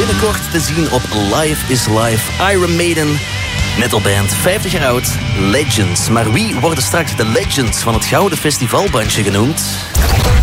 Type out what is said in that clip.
binnenkort te zien op Live is Live. Iron Maiden, metalband, 50 jaar oud, Legends. Maar wie worden straks de Legends van het Gouden Festivalbandje genoemd?